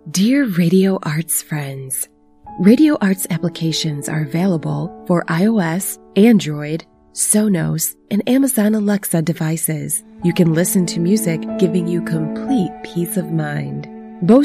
Dear Radio Arts friends, Radio Arts applications are available for iOS, Android, Sonos, and Amazon Alexa devices. You can listen to music giving you complete peace of mind. Bose